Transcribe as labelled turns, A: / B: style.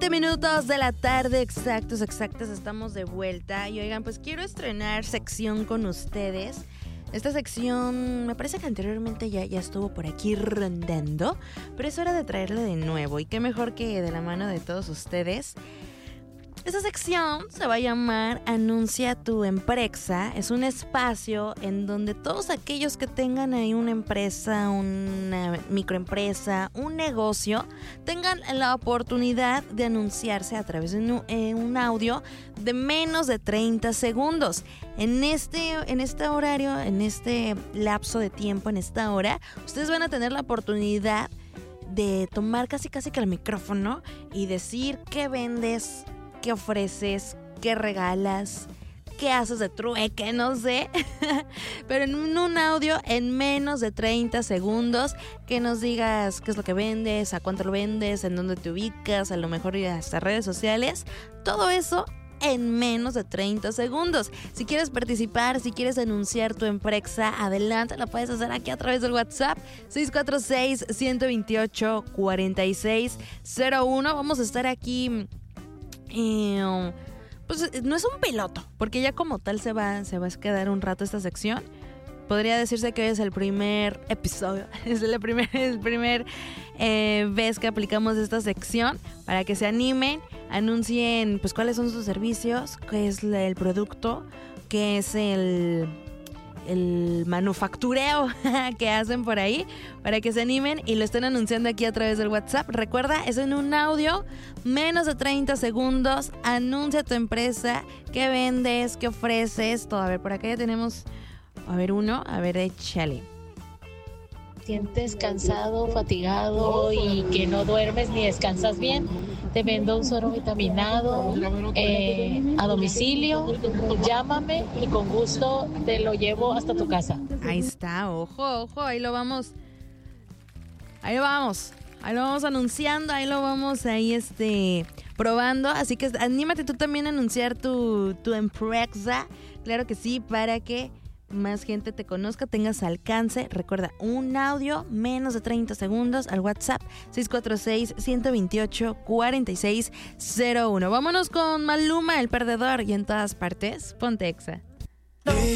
A: 7:20 de la tarde, exactos, estamos de vuelta. Y oigan, pues quiero estrenar sección con ustedes. Esta sección me parece que anteriormente ya estuvo por aquí rondando, pero es hora de traerla de nuevo. Y qué mejor que de la mano de todos ustedes. Esta sección se va a llamar Anuncia tu empresa. Es un espacio en donde todos aquellos que tengan ahí una empresa, una microempresa, un negocio, tengan la oportunidad de anunciarse a través de un audio de menos de 30 segundos. En este horario, en este lapso de tiempo, en esta hora, ustedes van a tener la oportunidad de tomar casi que el micrófono y decir qué vendes, qué ofreces, qué regalas, qué haces de trueque, no sé. Pero en un audio en menos de 30 segundos, que nos digas qué es lo que vendes, a cuánto lo vendes, en dónde te ubicas, a lo mejor ir hasta redes sociales. Todo eso en menos de 30 segundos. Si quieres participar, si quieres anunciar tu empresa, adelante, lo puedes hacer aquí a través del WhatsApp 646-128-4601. Vamos a estar aquí. Pues no es un piloto, porque ya como tal se va a quedar un rato esta sección. Podría decirse que hoy es el primer episodio, es la primer vez que aplicamos esta sección para que se animen, anuncien pues cuáles son sus servicios, qué es el producto, qué es el manufactureo que hacen por ahí, para que se animen y lo estén anunciando aquí a través del WhatsApp. Recuerda, es en un audio, menos de 30 segundos. Anuncia tu empresa, qué vendes, qué ofreces, todo. A ver, por acá ya tenemos, uno, échale.
B: Sientes cansado, fatigado y que no duermes ni descansas bien, te vendo un suero vitaminado a domicilio. Llámame y con gusto te lo llevo hasta tu casa.
A: Ahí está, ojo, ahí lo vamos anunciando, ahí lo vamos probando, así que anímate tú también a anunciar tu empresa, claro que sí, para que más gente te conozca, tengas alcance. Recuerda, un audio menos de 30 segundos al WhatsApp 646-128-4601. Vámonos con Maluma, el perdedor, y en todas partes, ponte Exa.